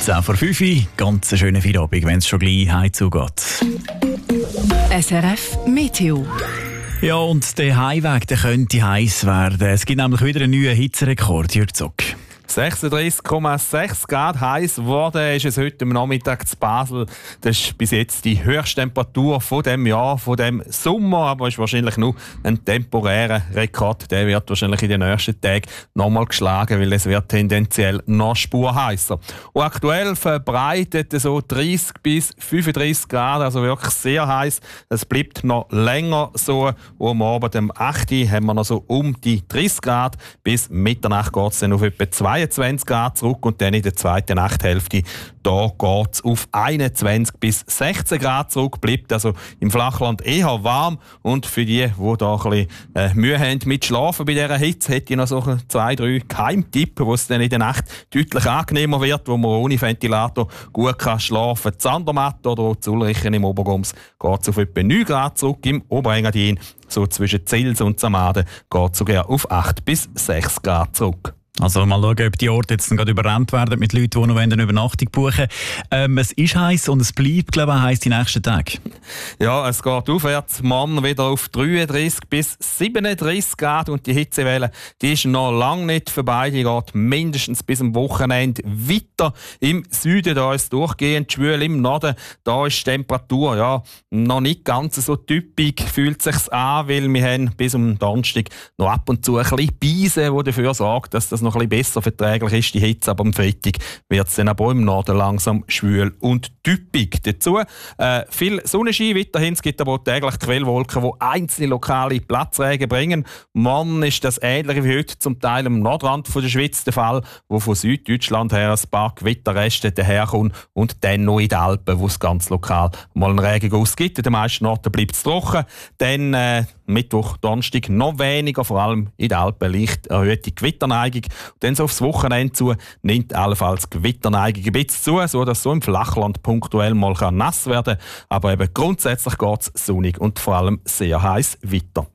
10 vor 5 Uhr, ganz einen schönen Feierabend, wenn es schon gleich heim zugeht. SRF Meteo. Ja, und der Heimweg der könnte heiß werden. Es gibt nämlich wieder einen neuen Hitzerekord, Jürg Zock. 36,6 Grad heiß geworden ist es heute am Nachmittag zu Basel. Das ist bis jetzt die höchste Temperatur von dem Jahr, von dem Sommer. Aber es ist wahrscheinlich nur ein temporärer Rekord. Der wird wahrscheinlich in den nächsten Tagen nochmal geschlagen, weil es wird tendenziell noch spurheißer. Und aktuell verbreitet so 30 bis 35 Grad, also wirklich sehr heiß. Es bleibt noch länger so. Und am Abend, am 8. haben wir noch so um die 30 Grad. Bis Mitternacht geht es dann auf etwa 22 Grad zurück und dann in der zweiten Nachthälfte da geht es auf 21 bis 16 Grad zurück. Bleibt also im Flachland eher warm. Und für die da ein bisschen Mühe haben mit Schlafen bei dieser Hitze, hätte ich noch so 2, 3 Geheimtipps, wo es dann in der Nacht deutlich angenehmer wird, wo man ohne Ventilator gut kann schlafen kann. Zandermatt oder Zulrichen im Obergums geht es auf etwa 9 Grad zurück. Im Oberengadin, so zwischen Zils und Samaden, geht es sogar auf 8 bis 6 Grad zurück. Also mal schauen, ob die Orte jetzt gerade überrannt werden mit Leuten, die noch eine Übernachtung buchen wollen. Es ist heiß und es bleibt, glaube ich, heiß die nächsten Tage. Ja, es geht aufwärts. Morgen wieder auf 33 bis 37 Grad und die Hitzewelle, die ist noch lange nicht vorbei. Die geht mindestens bis am Wochenende weiter. Im Süden da ist es durchgehend schwül, im Norden da ist die Temperatur ja noch nicht ganz so typisch, fühlt es sich an, weil wir haben bis am Donnerstag noch ab und zu ein bisschen Beise, die dafür sorgt, dass das noch ein bisschen besser verträglich ist, die Hitze. Aber am Freitag wird es dann aber im Norden langsam schwül und typisch. Dazu viel Sonnenschein weiterhin. Es gibt aber auch täglich Quellwolken, die einzelne lokale Platzregen bringen. Morgen ist das ähnlich wie heute zum Teil am Nordrand der Schweiz der Fall, wo von Süddeutschland her ein paar Gewitterreste daherkommen und dann noch in den Alpen, wo es ganz lokal mal einen Regenguss gibt. In den meisten Orten bleibt es trocken. Dann Mittwoch, Donnerstag noch weniger, vor allem in den Alpen leicht erhöhte Gewitterneigung. Und dann so aufs Wochenende zu nimmt allenfalls Gewitterneigung ein bisschen zu, sodass so im Flachland punktuell mal nass werden kann. Aber eben grundsätzlich geht es sonnig und vor allem sehr heiß weiter.